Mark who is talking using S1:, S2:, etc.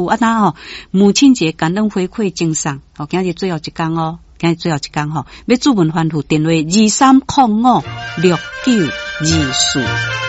S1: 啊那吼，母亲节感恩回馈赠送，哦，今日最后一天哦，今日最后一天吼，要注文欢呼电话23056924。